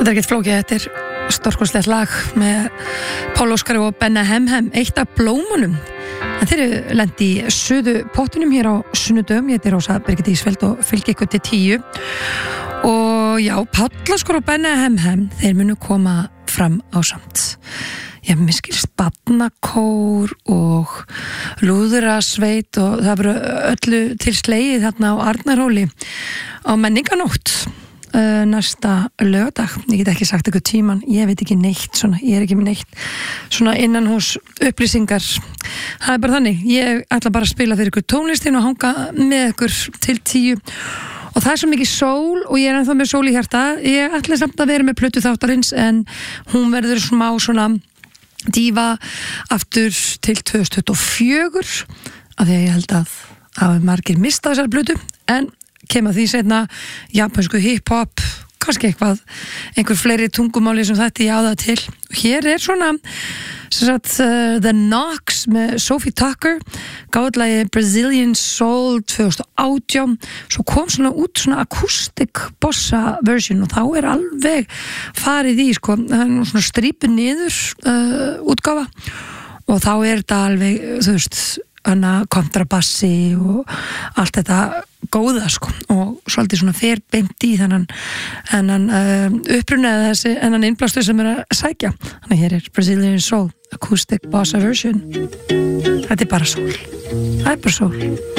Þetta ekkert flókið, þetta stórkostlegt lag með Pál Óskar og Benna Hemhem, eitt af blómunum. En þeir eru lent í suðu pottunum hér á sunnudögum. Ég heiti Rósa Birgitta Ísfeld og fylgi ykkur til 10. Og já, Pál Óskar og Benna Hemhem, þeir munu koma fram á samt. Ég miskilst barnakór og lúðrasveit og það verður öllu til slegið þarna á Arnarhóli á menninganótt. Næsta laugardag, ég get ekki sagt eitthvað tíman, ég veit ekki neitt svona, ég ekki með neitt svona innanhús upplýsingar. Það bara þannig, ég ætla bara að spila fyrir ykkur tónlistin og hanga með ykkur til 10 og það svo mikið sól og ég ennþá með sól í hjarta. Ég ætla samt að vera með plötu þáttarins en hún verður smá svona dífa aftur til 2024 af því að ég held að margir mista þessari plötu en kemur því seinna japansku hip-hop, kannski einhver fleiri tungumáli sem þetta ég á það til. Hér svona The Knocks með Sophie Tucker, gáðlagi Brazilian Soul 2018, svo kom svona út svona acoustic bossa version og þá alveg farið í það nú svona strípun niður útgáfa og þá þetta alveg, þú veist, kontrabassi og allt þetta góða og svolítið svona fer beint í þennan uppruna þessi innblástu sem að sækja. Þannig hér Brazilian Soul acoustic bossa version. Þetta bara sól. Það bara sól.